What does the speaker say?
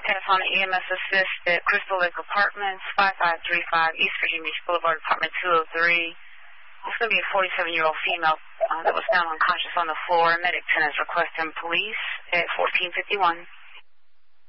Pensacola EMS Assist at Crystal Lake Apartments, 5535 East Virginia Beach Boulevard, Apartment 203. It's going to be a 47-year-old female that was found unconscious on the floor. Medic 10 is requesting police at 1451.